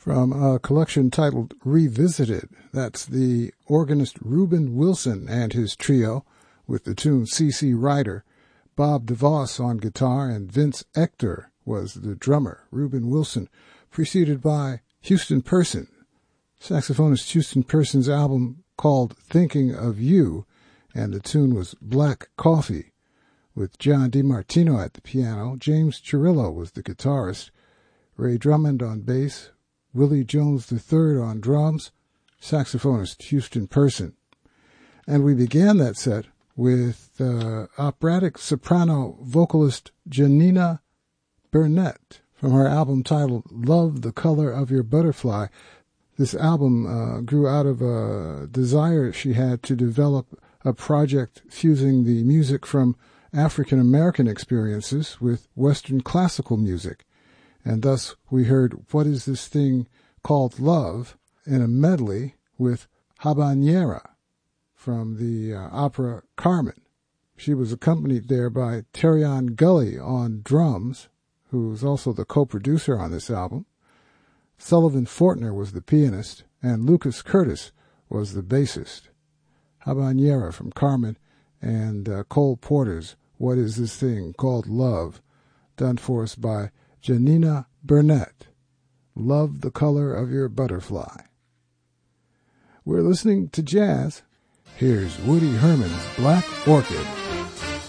from a collection titled Revisited. That's the organist Reuben Wilson and his trio with the tune C.C. Ryder. Bob DeVos on guitar and Vince Ector was the drummer. Reuben Wilson, preceded by Houston Person. Saxophonist Houston Person's album called Thinking of You, and the tune was Black Coffee, with John DiMartino at the piano. James Chirillo was the guitarist. Ray Drummond on bass. Willie Jones III on drums, saxophonist Houston Person. And we began that set with operatic soprano vocalist Janina Burnett from her album titled Love the Color of Your Butterfly. This album grew out of a desire she had to develop a project fusing the music from African American experiences with Western classical music. And thus we heard What Is This Thing Called Love in a medley with Habanera from the opera Carmen. She was accompanied there by Terrion Gully on drums, who's also the co-producer on this album. Sullivan Fortner was the pianist, and Lucas Curtis was the bassist. Habanera from Carmen and Cole Porter's What Is This Thing Called Love, done for us by Janina Burnett. Love the Color of Your Butterfly. We're listening to jazz. Here's Woody Herman's Black Orchid.